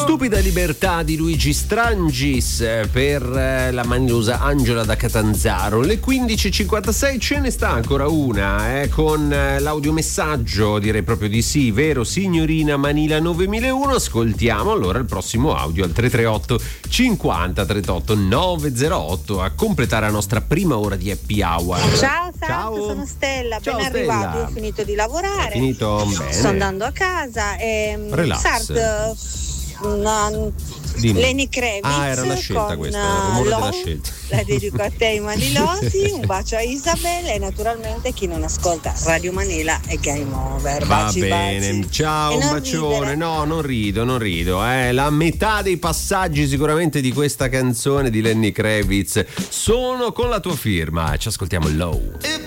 Stupida libertà di Luigi Strangis per la maniosa Angela da Catanzaro. Le 15.56, ce ne sta ancora una con l'audiomessaggio, direi proprio di sì, vero signorina Manila 9001. Ascoltiamo allora il prossimo audio al 338 50 38 908 a completare la nostra prima ora di Happy Hour. Ciao Santo, sono Stella, ciao, ben Stella. arrivato, ho finito di lavorare. Finito bene. Sto andando a casa e Relax. Lenny Kravitz era una scelta con questa, il rumore della Love, scelta. la dedico a te i manilosi, un bacio a Isabella e naturalmente chi non ascolta Radio Manila e Game Over. Va Baci, bene, baci. ciao, E un non bacione. ridere. No, non rido. La metà dei passaggi sicuramente di questa canzone di Lenny Kravitz sono con la tua firma. Ci ascoltiamo Low.